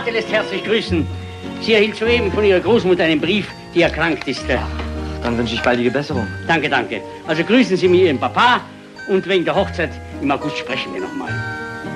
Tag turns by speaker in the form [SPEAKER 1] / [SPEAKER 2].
[SPEAKER 1] Beate lässt herzlich grüßen. Sie erhielt soeben von ihrer Großmutter einen Brief, die erkrankt ist.
[SPEAKER 2] Dann wünsche ich baldige Besserung.
[SPEAKER 1] Danke, danke. Also grüßen Sie mir Ihren Papa und wegen der Hochzeit im August sprechen wir nochmal.